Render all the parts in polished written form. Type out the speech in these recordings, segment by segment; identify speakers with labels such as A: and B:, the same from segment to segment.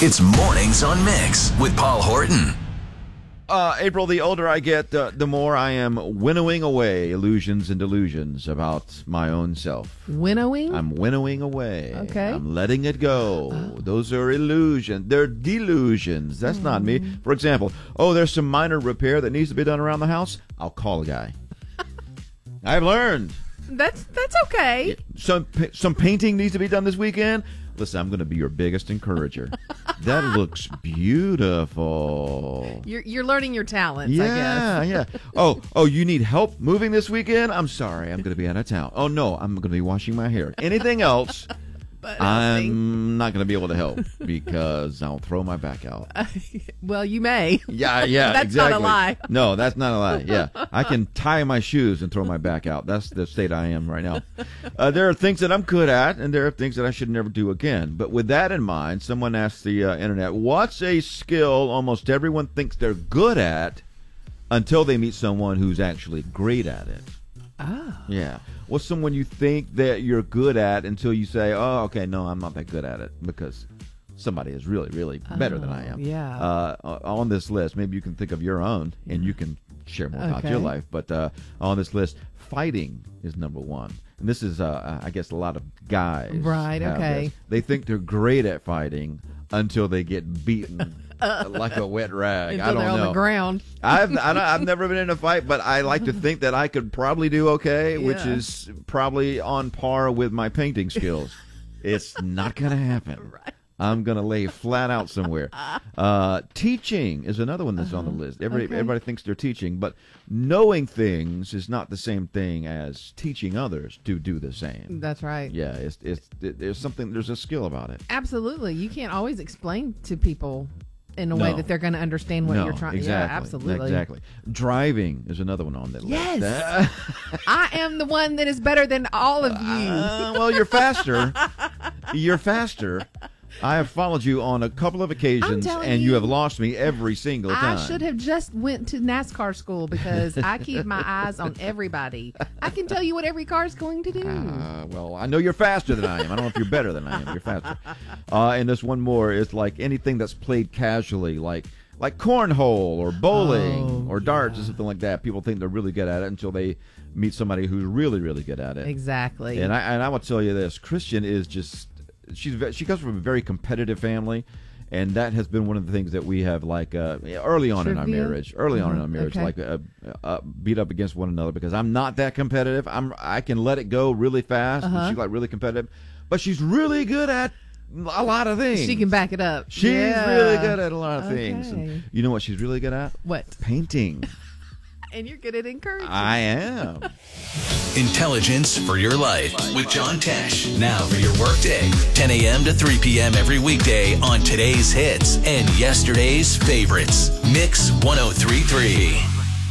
A: It's Mornings on Mix with Paul Horton.
B: April, the older I get, the more I am winnowing away illusions and delusions about my own self.
C: Winnowing?
B: I'm winnowing away.
C: Okay.
B: I'm letting it go. Those are illusions. They're delusions. That's not me. For example, there's some minor repair that needs to be done around the house. I'll call a guy. I've learned.
C: That's okay.
B: Some painting needs to be done this weekend. Listen, I'm going to be your biggest encourager. That looks beautiful.
C: You're learning your talents, I guess.
B: Yeah. Oh, you need help moving this weekend? I'm sorry, I'm going to be out of town. Oh, no, I'm going to be washing my hair. Anything else, I'm not going to be able to help because I'll throw my back out.
C: Well, you may.
B: Yeah,
C: That's
B: exactly.
C: not a lie.
B: No, that's not a lie. Yeah, I can tie my shoes and throw my back out. That's the state I am right now. There are things that I'm good at, and there are things that I should never do again. But with that in mind, someone asked the internet, what's a skill almost everyone thinks they're good at until they meet someone who's actually great at it?
C: Oh.
B: Yeah. What's someone you think that you're good at until you say, oh, okay, no, I'm not that good at it because somebody is really, really better than I am.
C: Yeah.
B: On this list, maybe you can think of your own and you can share more about your life. But on this list, fighting is number one. And this is, I guess, a lot of guys.
C: Right, okay.
B: This. They think they're great at fighting until they get beaten like a wet rag.
C: Until
B: I don't
C: they're
B: know.
C: on the ground.
B: I've never been in a fight, but I like to think that I could probably do okay, which is probably on par with my painting skills. It's not going to happen.
C: Right.
B: I'm going to lay flat out somewhere. Teaching is another one that's on the list. Everybody thinks they're teaching, but knowing things is not the same thing as teaching others to do the same.
C: That's right.
B: Yeah, there's a skill about it.
C: Absolutely. You can't always explain to people in a way that they're going to understand what you're trying.
B: Exactly.
C: Yeah, absolutely.
B: Exactly. Driving is another one on that list.
C: Yes. I am the one that is better than all of you.
B: Well, you're faster. You're faster. I have followed you on a couple of occasions, and you have lost me every single time.
C: I should have just went to NASCAR school because I keep my eyes on everybody. I can tell you what every car is going to do.
B: Well, I know you're faster than I am. I don't know if you're better than I am. You're faster. And this one more is like anything that's played casually, like cornhole or bowling or darts or something like that. People think they're really good at it until they meet somebody who's really, really good at it.
C: Exactly.
B: And I will tell you this: Christian is just. She comes from a very competitive family, and that has been one of the things that we have early on in our marriage. Beat up against one another because I'm not that competitive. I can let it go really fast. And she's really competitive, but she's really good at a lot of things.
C: She can back it up.
B: She's really good at a lot of things. And you know what she's really good at?
C: What?
B: Painting.
C: And you're good at encouraging.
B: I am.
A: Intelligence for your life with John Tesh. Now for your workday, 10 a.m. to 3 p.m. every weekday on today's hits and yesterday's favorites. Mix 103.3.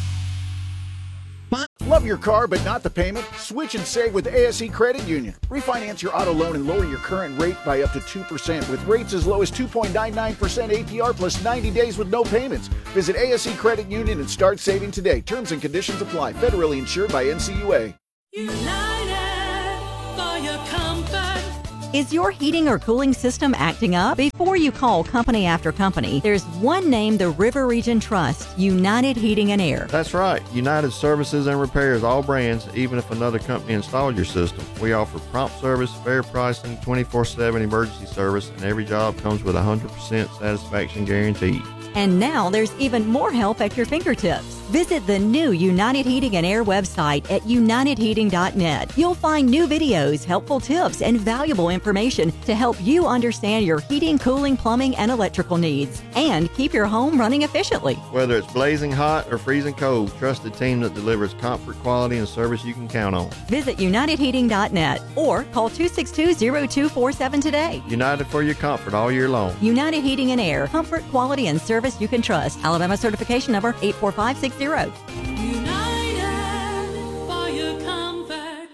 D: Love your car but not the payment? Switch and save with ASE Credit Union. Refinance your auto loan and lower your current rate by up to 2% with rates as low as 2.99% APR plus 90 days with no payments. Visit ASE Credit Union and start saving today. Terms and conditions apply. Federally insured by NCUA.
E: United for your comfort.
F: Is your heating or cooling system acting up? Before you call company after company, there's one name the River Region trusts: United Heating and Air.
G: That's right. United services and repairs all brands, even if another company installed your system. We offer prompt service, fair pricing, 24/7 emergency service, and every job comes with a 100% satisfaction guarantee.
F: And now there's even more help at your fingertips. Visit the new United Heating and Air website at unitedheating.net. You'll find new videos, helpful tips, and valuable information to help you understand your heating, cooling, plumbing, and electrical needs, and keep your home running efficiently.
G: Whether it's blazing hot or freezing cold, trusted team that delivers comfort, quality, and service you can count on.
F: Visit unitedheating.net or call 262-0247 today.
G: United for your comfort all year long.
F: United Heating and Air. Comfort, quality, and service you can trust. Alabama certification number 84560.
E: United for your comfort.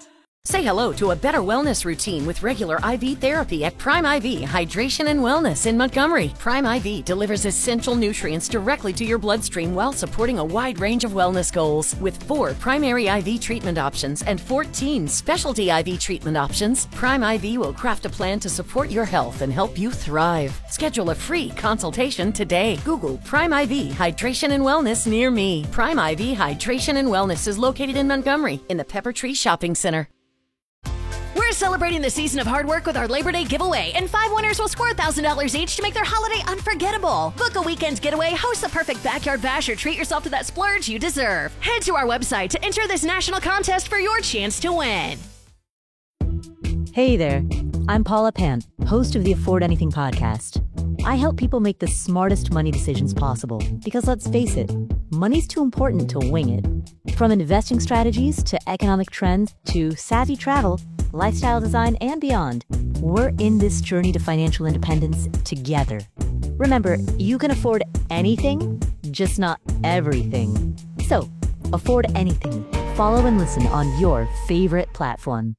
H: Say hello to a better wellness routine with regular IV therapy at Prime IV Hydration and Wellness in Montgomery. Prime IV delivers essential nutrients directly to your bloodstream while supporting a wide range of wellness goals. With 4 primary IV treatment options and 14 specialty IV treatment options, Prime IV will craft a plan to support your health and help you thrive. Schedule a free consultation today. Google Prime IV Hydration and Wellness near me. Prime IV Hydration and Wellness is located in Montgomery in the Pepper Tree Shopping Center.
I: We're celebrating the season of hard work with our Labor Day giveaway, and 5 winners will score $1,000 each to make their holiday unforgettable. Book a weekend getaway, host the perfect backyard bash, or treat yourself to that splurge you deserve. Head to our website to enter this national contest for your chance to win.
F: Hey there, I'm Paula Pan, host of the Afford Anything podcast. I help people make the smartest money decisions possible because, let's face it, money's too important to wing it. From investing strategies to economic trends to savvy travel, lifestyle design, and beyond, we're in this journey to financial independence together. Remember, you can afford anything, just not everything. So, afford anything. Follow and listen on your favorite platform.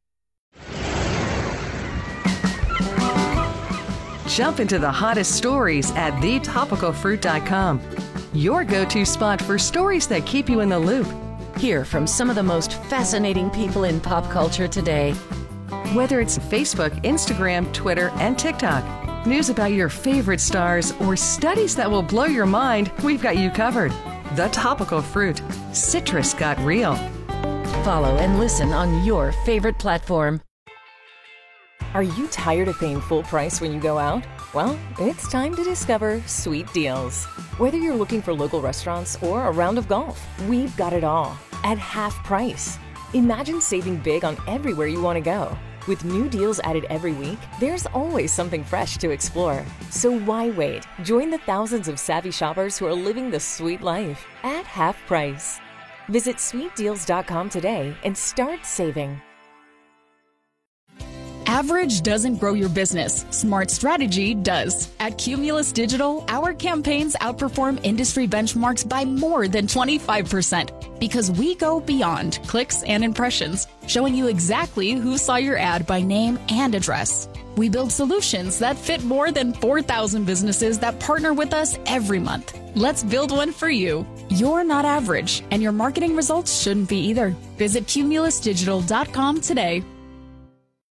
J: Jump into the hottest stories at thetopicalfruit.com. Your go-to spot for stories that keep you in the loop.
H: Hear from some of the most fascinating people in pop culture today.
J: Whether it's Facebook, Instagram, Twitter, and TikTok, news about your favorite stars, or studies that will blow your mind, we've got you covered. The Topical Fruit. Citrus got real.
H: Follow and listen on your favorite platform.
K: Are you tired of paying full price when you go out? Well, it's time to discover Sweet Deals. Whether you're looking for local restaurants or a round of golf, we've got it all at half price. Imagine saving big on everywhere you want to go. With new deals added every week, there's always something fresh to explore. So why wait? Join the thousands of savvy shoppers who are living the sweet life at half price. Visit sweetdeals.com today and start saving.
L: Average doesn't grow your business. Smart strategy does. At Cumulus Digital, our campaigns outperform industry benchmarks by more than 25% because we go beyond clicks and impressions, showing you exactly who saw your ad by name and address. We build solutions that fit more than 4,000 businesses that partner with us every month. Let's build one for you. You're not average, and your marketing results shouldn't be either. Visit cumulusdigital.com today.